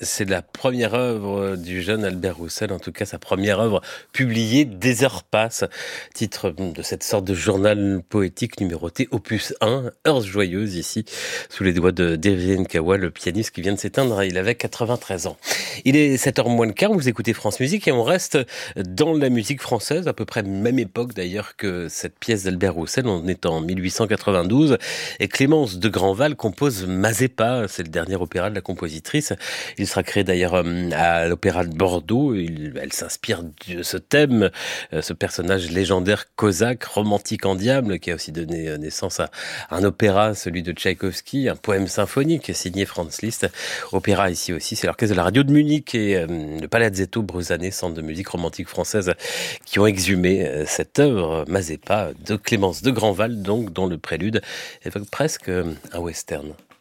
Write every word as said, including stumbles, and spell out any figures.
C'est la première œuvre du jeune Albert Roussel, en tout cas sa première œuvre publiée, Des heures passent, titre de cette sorte de journal poétique numéroté, opus un, Heures joyeuses, ici, sous les doigts de Derville Nkawa, le pianiste qui vient de s'éteindre, il avait quatre-vingt-treize ans. Il est sept heures moins le quart, vous écoutez France Musique et on reste dans la musique française, à peu près même époque d'ailleurs que cette pièce d'Albert Roussel, on est en mille huit cent quatre-vingt-douze, et Clémence de Grandval compose Mazeppa, c'est le dernier opéra de la compositrice. Il sera créé d'ailleurs à l'Opéra de Bordeaux. Il, elle s'inspire de ce thème, ce personnage légendaire cosaque, romantique en diable, qui a aussi donné naissance à un opéra, celui de Tchaïkovski, un poème symphonique signé Franz Liszt. Opéra ici aussi, c'est l'orchestre de la radio de Munich et le Palazzetto Bruzane, centre de musique romantique française, qui ont exhumé cette œuvre Mazeppa de Clémence de Grandval, donc dont le prélude évoque presque un western.